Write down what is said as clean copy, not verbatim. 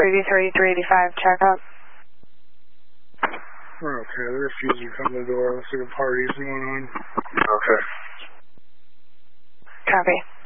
3D3385, check up. Okay, they're refusing to come to the door. Looks like a party's going on. Okay. Copy.